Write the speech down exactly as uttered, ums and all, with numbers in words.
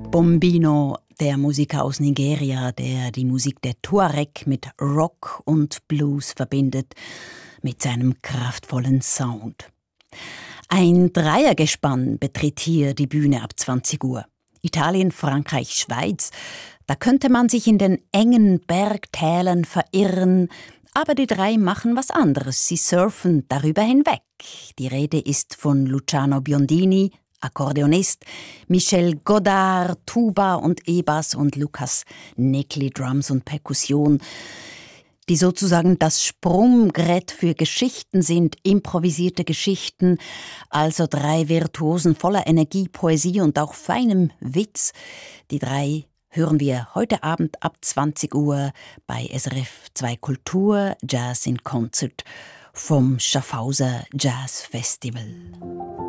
Bombino, der Musiker aus Nigeria, der die Musik der Tuareg mit Rock und Blues verbindet, mit seinem kraftvollen Sound. Ein Dreiergespann betritt hier die Bühne ab zwanzig Uhr. Italien, Frankreich, Schweiz. Da könnte man sich in den engen Bergtälern verirren, aber die drei machen was anderes. Sie surfen darüber hinweg. Die Rede ist von Luciano Biondini, Akkordeonist, Michel Godard, Tuba und E-Bass und Lukas Negli, Drums und Perkussion, die sozusagen das Sprungbrett für Geschichten sind, improvisierte Geschichten, also drei Virtuosen voller Energie, Poesie und auch feinem Witz. Die drei hören wir heute Abend ab zwanzig Uhr bei S R F zwei Kultur Jazz in Concert vom Schaffhauser Jazz Festival.